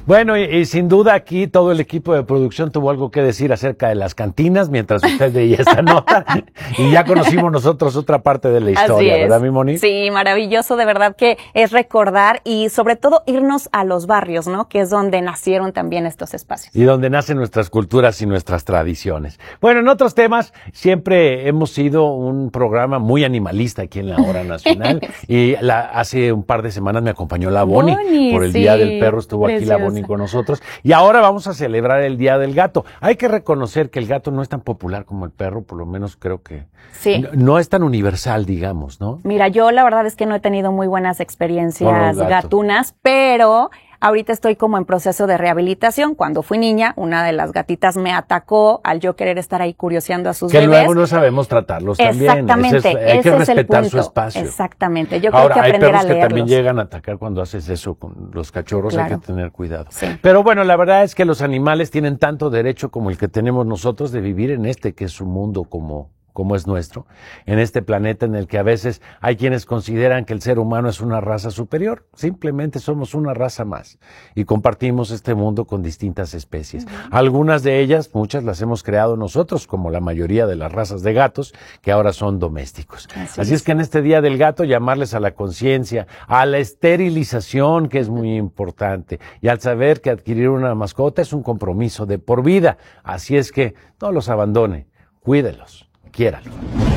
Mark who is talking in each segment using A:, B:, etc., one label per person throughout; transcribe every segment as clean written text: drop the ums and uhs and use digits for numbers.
A: Bueno, y sin duda aquí todo el equipo de producción tuvo algo que decir acerca de las cantinas mientras usted veía esta nota y ya conocimos nosotros otra parte de la historia, ¿verdad, mi Moni?
B: Sí, maravilloso, de verdad que es recordar y sobre todo irnos a los barrios, ¿no? Que es donde nacieron también estos espacios.
A: Y donde nacen nuestras culturas y nuestras tradiciones. Bueno, en otros temas siempre hemos sido un programa muy animalista aquí en la Hora Nacional y hace un par de semanas me acompañó la Boni por el Día del Perro, estuvo aquí la Boni con nosotros y ahora vamos a celebrar el Día del Gato. Hay que reconocer que el gato no es tan popular como el perro, por lo menos creo que no es tan universal, digamos, ¿no?
B: Mira, yo la verdad es que no he tenido muy buenas experiencias gatunas, pero ahorita estoy como en proceso de rehabilitación. Cuando fui niña, una de las gatitas me atacó al yo querer estar ahí curioseando a sus bebés.
A: Que luego no sabemos tratarlos también.
B: Exactamente.
A: Hay que respetar su espacio.
B: Exactamente. Yo creo que aprender a leerlos.
A: Hay perros que también llegan a atacar cuando haces eso con los cachorros. Claro. Hay que tener cuidado.
B: Sí.
A: Pero bueno, la verdad es que los animales tienen tanto derecho como el que tenemos nosotros de vivir en que es su mundo como es nuestro, en este planeta en el que a veces hay quienes consideran que el ser humano es una raza superior. Simplemente somos una raza más y compartimos este mundo con distintas especies. Algunas de ellas, muchas las hemos creado nosotros, como la mayoría de las razas de gatos que ahora son domésticos. Así es que en este Día del Gato llamarles a la conciencia, a la esterilización, que es muy importante, y al saber que adquirir una mascota es un compromiso de por vida. Así es que no los abandone, cuídelos. Quiéralo.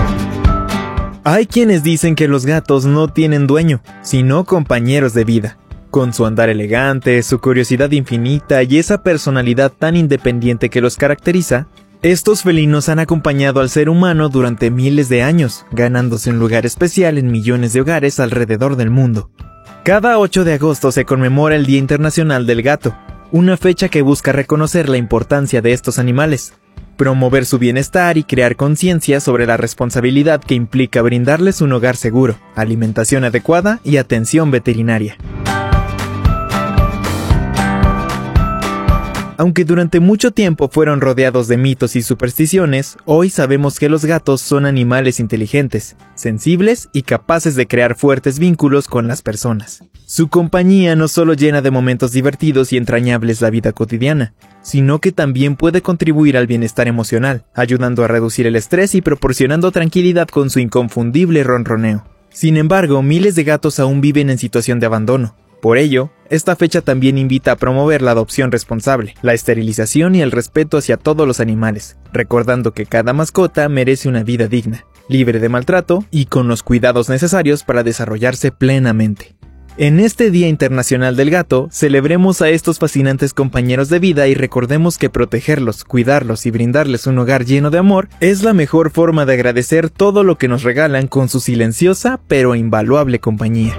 C: Hay quienes dicen que los gatos no tienen dueño, sino compañeros de vida. Con su andar elegante, su curiosidad infinita y esa personalidad tan independiente que los caracteriza, estos felinos han acompañado al ser humano durante miles de años, ganándose un lugar especial en millones de hogares alrededor del mundo. Cada 8 de agosto se conmemora el Día Internacional del Gato, una fecha que busca reconocer la importancia de estos animales, promover su bienestar y crear conciencia sobre la responsabilidad que implica brindarles un hogar seguro, alimentación adecuada y atención veterinaria. Aunque durante mucho tiempo fueron rodeados de mitos y supersticiones, hoy sabemos que los gatos son animales inteligentes, sensibles y capaces de crear fuertes vínculos con las personas. Su compañía no solo llena de momentos divertidos y entrañables la vida cotidiana, sino que también puede contribuir al bienestar emocional, ayudando a reducir el estrés y proporcionando tranquilidad con su inconfundible ronroneo. Sin embargo, miles de gatos aún viven en situación de abandono. Por ello, esta fecha también invita a promover la adopción responsable, la esterilización y el respeto hacia todos los animales, recordando que cada mascota merece una vida digna, libre de maltrato y con los cuidados necesarios para desarrollarse plenamente. En este Día Internacional del Gato, celebremos a estos fascinantes compañeros de vida y recordemos que protegerlos, cuidarlos y brindarles un hogar lleno de amor es la mejor forma de agradecer todo lo que nos regalan con su silenciosa pero invaluable compañía.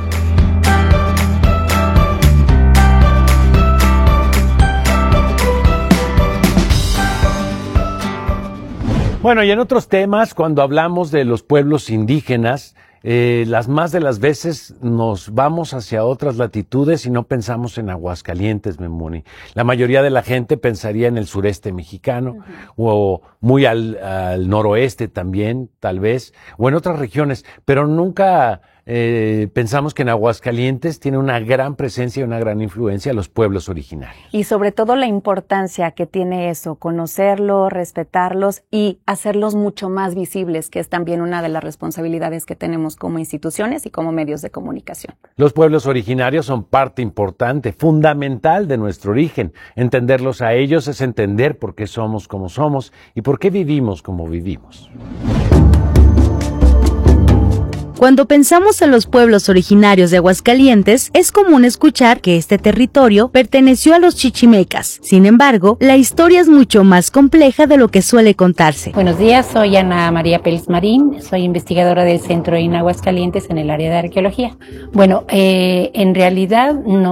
A: Bueno, y en otros temas, cuando hablamos de los pueblos indígenas, las más de las veces nos vamos hacia otras latitudes y no pensamos en Aguascalientes, Memoni. La mayoría de la gente pensaría en el sureste mexicano, o muy al noroeste también, tal vez, o en otras regiones, pero nunca pensamos que en Aguascalientes tiene una gran presencia y una gran influencia los pueblos originarios.
B: Y sobre todo la importancia que tiene eso, conocerlos, respetarlos y hacerlos mucho más visibles, que es también una de las responsabilidades que tenemos como instituciones y como medios de comunicación.
A: Los pueblos originarios son parte importante, fundamental de nuestro origen. Entenderlos a ellos es entender por qué somos como somos y por qué vivimos como vivimos.
D: Cuando pensamos en los pueblos originarios de Aguascalientes, es común escuchar que este territorio perteneció a los chichimecas. Sin embargo, la historia es mucho más compleja de lo que suele contarse.
E: Buenos días, soy Ana María Pérez Marín, soy investigadora del Centro en Aguascalientes en el área de arqueología. Bueno, en realidad no